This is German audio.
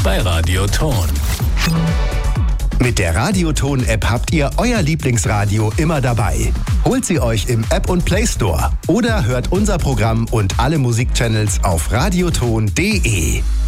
bei Radioton. Mit der Radioton-App habt ihr euer Lieblingsradio immer dabei. Holt sie euch im App- und Play Store oder hört unser Programm und alle Musikchannels auf radioton.de.